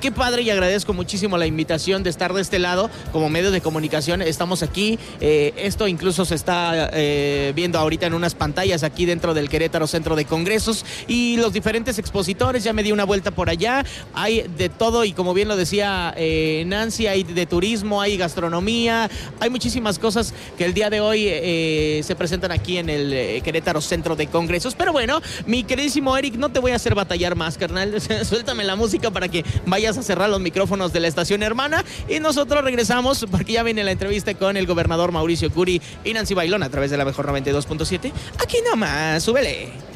qué padre, y agradezco muchísimo la invitación de estar de este lado como medio de comunicación. Estamos aquí, esto incluso se está viendo ahorita en unas pantallas aquí dentro del Querétaro Centro de Congresos, y los diferentes expositores, ya me di una vuelta por allá, hay de todo, y como bien lo decía Nancy, hay de turismo, hay gastronomía, hay muchísimas cosas que el día de hoy se presentan aquí en el Querétaro Centro de Congresos. Pero bueno, mi queridísimo Eric, no te voy a hacer batallar más, carnal. Suéltame la música para que vayas a cerrar los micrófonos de la estación hermana, y nosotros regresamos porque ya viene la entrevista con el gobernador Mauricio Curi y Nancy Bailón a través de la mejor 92.7. Aquí nomás, súbele.